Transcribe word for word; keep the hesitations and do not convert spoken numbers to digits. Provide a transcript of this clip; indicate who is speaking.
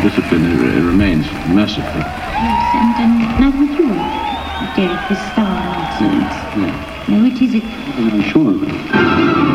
Speaker 1: discipline it, it remains merciful.
Speaker 2: Yes, and, and now with you, Derek, the star nonsense.
Speaker 1: Yeah, yeah.
Speaker 2: Now, it is a...
Speaker 1: I'm sure of it.